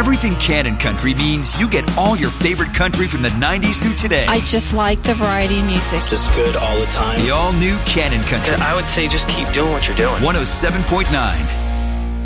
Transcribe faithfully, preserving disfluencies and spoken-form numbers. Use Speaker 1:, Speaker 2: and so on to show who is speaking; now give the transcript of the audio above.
Speaker 1: Everything Cannon Country means you get all your favorite country from the nineties through today.
Speaker 2: I just like the variety of music.
Speaker 3: It's just good all the time.
Speaker 1: The all-new Cannon Country.
Speaker 4: I would say just keep doing what you're doing.
Speaker 1: one oh seven point nine